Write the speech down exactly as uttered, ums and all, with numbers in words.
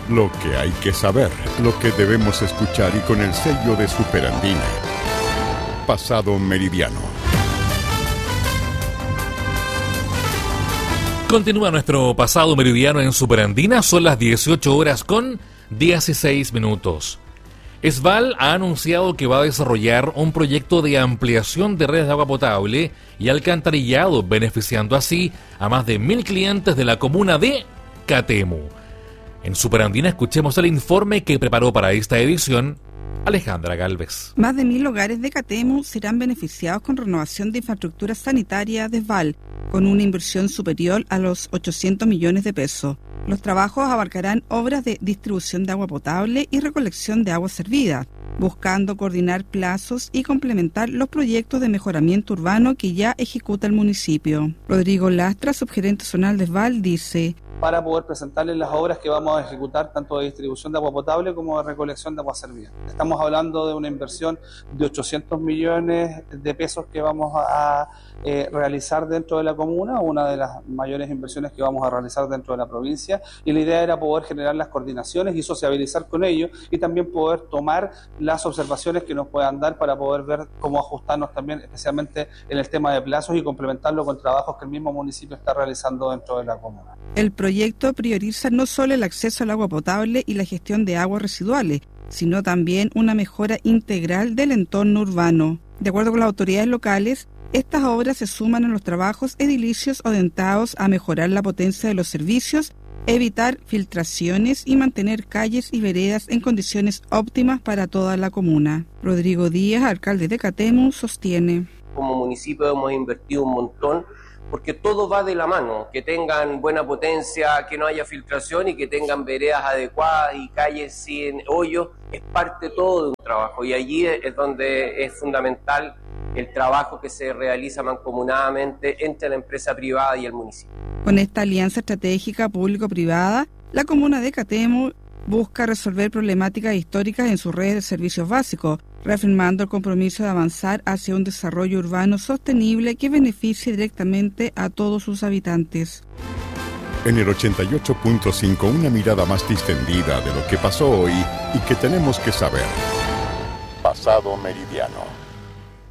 Lo que hay que saber, lo que debemos escuchar y con el sello de Superandina. Pasado Meridiano. Continúa nuestro Pasado Meridiano en Superandina. Son las dieciocho horas con dieciséis minutos. Esval ha anunciado que va a desarrollar un proyecto de ampliación de redes de agua potable y alcantarillado, beneficiando así a más de mil clientes de la comuna de Catemu. En Superandina escuchemos el informe que preparó para esta edición Alejandra Galvez. Más de mil hogares de Catemu serán beneficiados con renovación de infraestructura sanitaria de Esval, con una inversión superior a los ochocientos millones de pesos. Los trabajos abarcarán obras de distribución de agua potable y recolección de agua servida, buscando coordinar plazos y complementar los proyectos de mejoramiento urbano que ya ejecuta el municipio. Rodrigo Lastra, subgerente zonal de Esval, dice: para poder presentarles las obras que vamos a ejecutar tanto de distribución de agua potable como de recolección de agua servida. Estamos hablando de una inversión de ochocientos millones de pesos que vamos a eh, realizar dentro de la comuna, una de las mayores inversiones que vamos a realizar dentro de la provincia, y la idea era poder generar las coordinaciones y sociabilizar con ellos y también poder tomar las observaciones que nos puedan dar para poder ver cómo ajustarnos también, especialmente en el tema de plazos y complementarlo con trabajos que el mismo municipio está realizando dentro de la comuna. El proyecto prioriza no solo el acceso al agua potable y la gestión de aguas residuales, sino también una mejora integral del entorno urbano. De acuerdo con las autoridades locales, estas obras se suman a los trabajos edilicios orientados a mejorar la potencia de los servicios, evitar filtraciones y mantener calles y veredas en condiciones óptimas para toda la comuna. Rodrigo Díaz, alcalde de Catemu, sostiene: como municipio hemos invertido un montón, porque todo va de la mano, que tengan buena potencia, que no haya filtración y que tengan veredas adecuadas y calles sin hoyos, es parte todo de un trabajo, y allí es donde es fundamental el trabajo que se realiza mancomunadamente entre la empresa privada y el municipio. Con esta alianza estratégica público-privada, la comuna de Catemu busca resolver problemáticas históricas en sus redes de servicios básicos, reafirmando el compromiso de avanzar hacia un desarrollo urbano sostenible que beneficie directamente a todos sus habitantes. En el ochenta y ocho punto cinco, una mirada más distendida de lo que pasó hoy y que tenemos que saber. Pasado Meridiano.